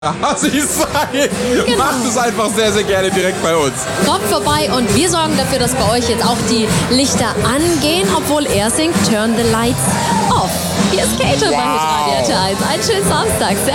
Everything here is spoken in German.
Sie sagen, Genau. macht es einfach sehr, sehr gerne direkt bei uns. Kommt vorbei und wir sorgen dafür, dass bei euch jetzt auch die Lichter angehen, obwohl er singt Turn the Lights Off. Hier ist Kate bei Hitradio 1. Einen schönen Samstag.